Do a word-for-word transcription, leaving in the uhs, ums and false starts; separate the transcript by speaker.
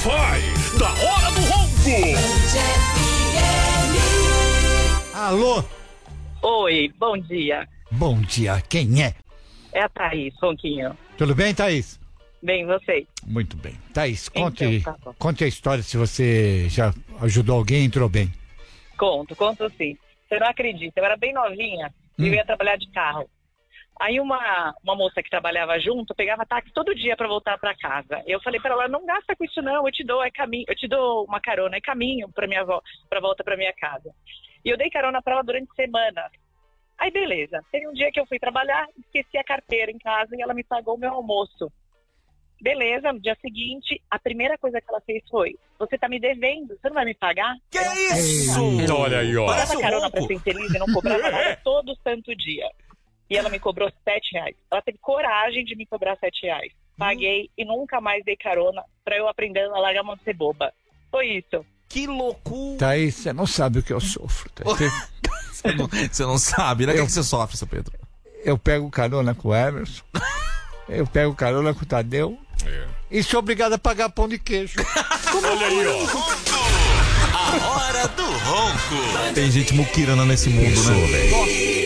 Speaker 1: Wi-Fi da Hora do Ronco.
Speaker 2: Alô?
Speaker 3: Oi, bom dia.
Speaker 2: Bom dia, quem é?
Speaker 3: É a Thaís, Ronquinho.
Speaker 2: Tudo bem, Thaís?
Speaker 3: Bem, você?
Speaker 2: Muito bem. Thaís, conte,
Speaker 3: Então, tá bom.
Speaker 2: conte a história se você já ajudou alguém e entrou bem.
Speaker 3: Conto, conto sim. Você não acredita, eu era bem novinha e eu ia trabalhar de carro. Aí uma, uma moça que trabalhava junto pegava táxi todo dia pra voltar pra casa. Eu falei pra ela, não gasta com isso não, eu te dou, é caminho, eu te dou uma carona, é caminho pra minha vo- pra volta pra minha casa. E eu dei carona pra ela durante semanas. Aí beleza, teve um dia que eu fui trabalhar, esqueci a carteira em casa e ela me pagou o meu almoço. Beleza, no dia seguinte, a primeira coisa que ela fez foi, você tá me devendo, você não vai me pagar?
Speaker 4: Que
Speaker 3: Eu não
Speaker 4: isso?
Speaker 1: Olha aí, ó.
Speaker 3: dava
Speaker 4: Parece um
Speaker 3: carona pra
Speaker 4: ronco.
Speaker 3: ser infeliz e não cobrava nada todo santo dia. E ela me cobrou sete reais. Ela teve coragem de me cobrar sete reais. Paguei e nunca mais dei carona pra eu aprender a largar a mão de ser boba. Foi isso.
Speaker 4: Que loucura.
Speaker 2: Thaís, você não sabe o que eu sofro. Thaís.
Speaker 4: Você não, você não sabe, né? O que, é que você sofre, seu Pedro?
Speaker 2: Eu pego carona com o Emerson, eu pego carona com o Tadeu e sou obrigado a pagar pão de queijo.
Speaker 1: Olha aí, ó.
Speaker 5: A Hora do Ronco.
Speaker 4: Tem gente muquirana nesse mundo, né?